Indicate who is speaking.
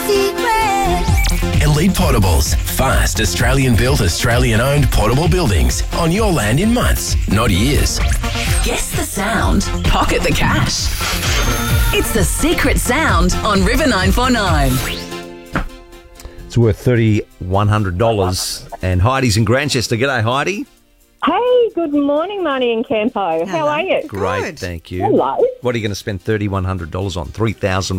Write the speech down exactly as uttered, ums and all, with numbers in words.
Speaker 1: secret.
Speaker 2: Elite Portables. Fast, Australian-built, Australian-owned portable buildings. On your land in months, not years.
Speaker 3: Guess the sound. Pocket the cash. It's the secret sound on River nine four nine.
Speaker 4: It's worth three thousand one hundred dollars. And Heidi's in Grantchester. G'day, Heidi.
Speaker 5: Hey, good morning, Marnie and Campo. How are you?
Speaker 4: Great,
Speaker 1: Good.
Speaker 4: thank you.
Speaker 5: Hello.
Speaker 4: What are you going to spend three thousand one hundred dollars on? three thousand